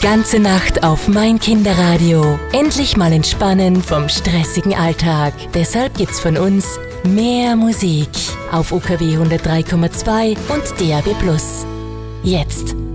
Ganze Nacht auf mein Kinderradio. Endlich mal entspannen vom stressigen Alltag. Deshalb gibt's von uns mehr Musik auf UKW 103,2 und DAB+. Jetzt.